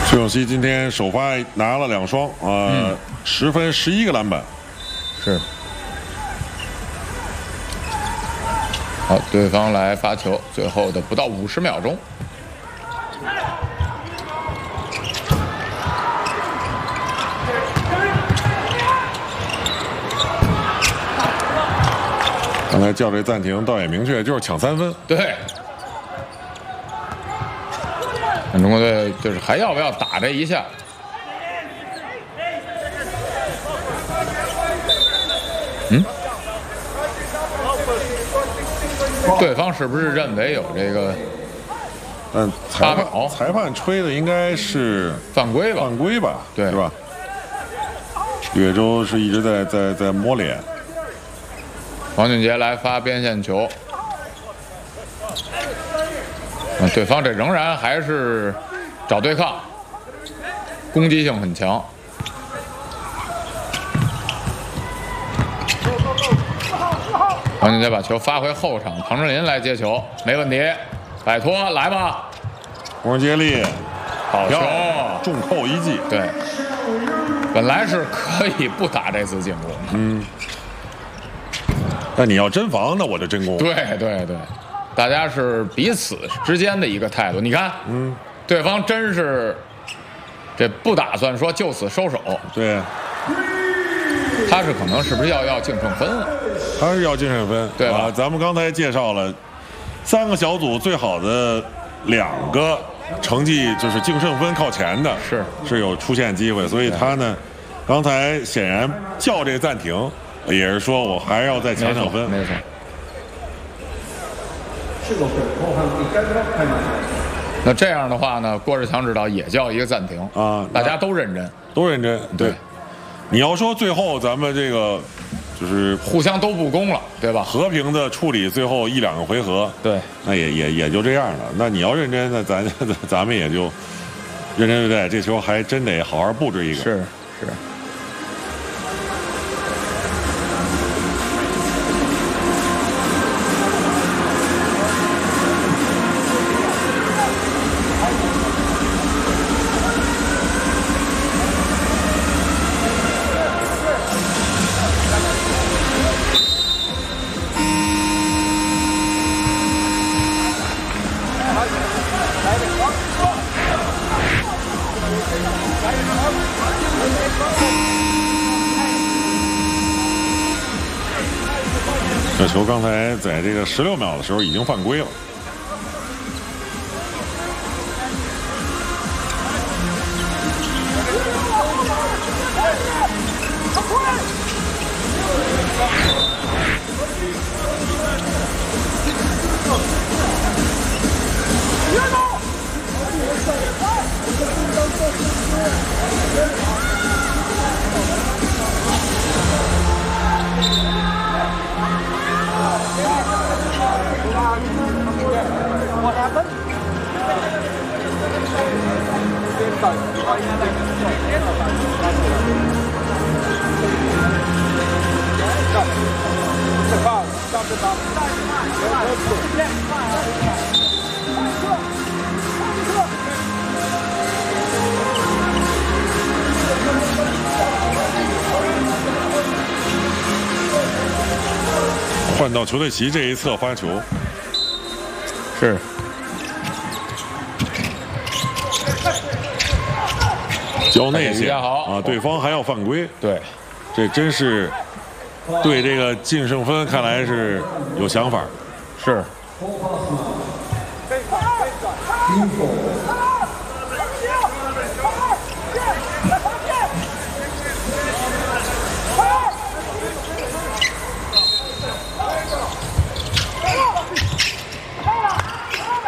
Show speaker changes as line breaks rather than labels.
崔永熙今天首发拿了2双，10分11个篮板。
是。好，对方来发球，最后的不到50秒钟。
刚才叫这暂停倒也明确，就是抢3分。
对。中国队就是还要不要打这一下？对方是不是认为有这个？
裁判吹的应该是
犯规吧？
犯规吧？
对，
是吧？岳州是一直在摸脸。
黄俊杰来发边线球。对方这仍然还是找对抗，攻击性很强。黄俊杰把球发回后场，庞志林来接球，没问题，摆脱，来吧。
洪杰利，
好球，
重扣一记。
对，本来是可以不打这次进攻。
但你要真防，那我就真攻。
对。大家是彼此之间的一个态度。你看，对方真是这不打算说就此收手。
对，
他是可能是不是要净胜分了？
他是要净胜分，
对吧？
咱们刚才介绍了3个小组最好的2个成绩就是净胜分靠前的，是有出线机会，所以他呢，刚才显然叫这暂停，也是说我还要再抢分。
没错。那这样的话呢，郭志强指导也叫一个暂停啊，大家都认真，
对。你要说最后咱们这个就是
互相都不公了，对吧？
和平的处理最后1、2个回合，
对，
那也就这样了。那你要认真，那咱们也就认真对待，这球还真得好好布置一个。
是。
这球刚才在这个16秒的时候已经犯规了。换到球队旗这一侧发球，
是
交内线啊，对方还要犯规，
对，
这真是对这个净胜分看来是有想法，
是。